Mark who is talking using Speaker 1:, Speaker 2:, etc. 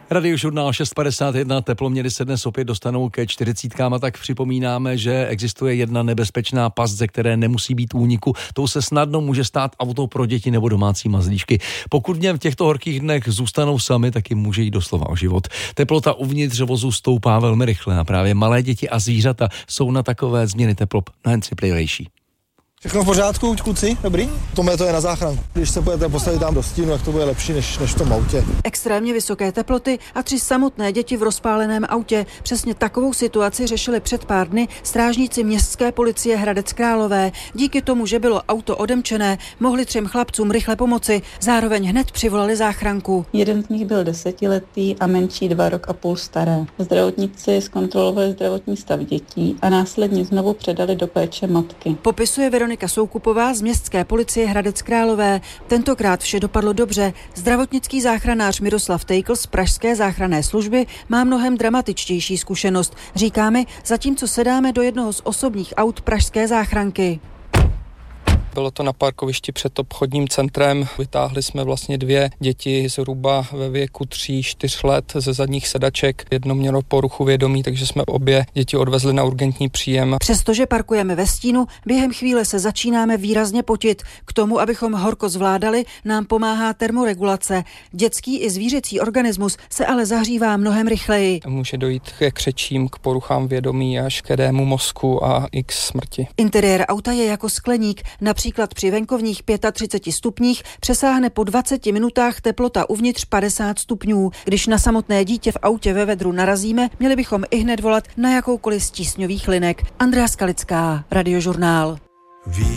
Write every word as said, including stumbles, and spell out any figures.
Speaker 1: Radiožurnál šest padesát jedna, teploměry se dnes opět dostanou ke čtyřicítkám a tak připomínáme, že existuje jedna nebezpečná past, ze které nemusí být úniku. Tou se snadno může stát auto pro děti nebo domácí mazlíčky. Pokud v něm v těchto horkých dnech zůstanou sami, tak jim může jít doslova o život. Teplota uvnitř vozu stoupá velmi rychle a právě malé děti a zvířata jsou na takové změny teplot mnohem citlivější.
Speaker 2: Všechno v pořádku, kluci? Dobrý? Tohle to je na záchranku. Když se budete postavit tam do stínu, tak to bude lepší než, než v tom autě.
Speaker 3: Extrémně vysoké teploty a tři samotné děti v rozpáleném autě. Přesně takovou situaci řešili před pár dny strážníci městské policie Hradec Králové. Díky tomu, že bylo auto odemčené, mohli třem chlapcům rychle pomoci. Zároveň hned přivolali záchranku.
Speaker 4: Jeden z nich byl desetiletý a menší dva rok a půl staré. Zdravotníci zkontrolovali zdravotní stav dětí a následně znovu předali do péče matky.
Speaker 3: Popisuje Veronika Soukupová z městské policie Hradec Králové. Tentokrát vše dopadlo dobře. Zdravotnický záchranář Miroslav Tejkl z pražské záchranné služby má mnohem dramatičtější zkušenost. Říká mi, zatímco sedáme do jednoho z osobních aut pražské záchranky.
Speaker 5: Bylo to na parkovišti před obchodním centrem. Vytáhli jsme vlastně dvě děti zhruba ve věku tří čtyř let ze zadních sedaček. Jedno mělo poruchu vědomí, takže jsme obě děti odvezli na urgentní příjem.
Speaker 3: Přestože parkujeme ve stínu, během chvíle se začínáme výrazně potit. K tomu, abychom horko zvládali, nám pomáhá termoregulace. Dětský i zvířecí organismus se ale zahřívá mnohem rychleji.
Speaker 5: Může dojít ke křečím, k poruchám vědomí až k edému mozku a i k smrti.
Speaker 3: Interiér auta je jako skleník. Například při venkovních třiceti pěti stupních přesáhne po dvaceti minutách teplota uvnitř padesát stupňů. Když na samotné dítě v autě ve vedru narazíme, měli bychom ihned volat na jakoukoliv z tísňových linek. Andrea Skalická, Radiožurnál.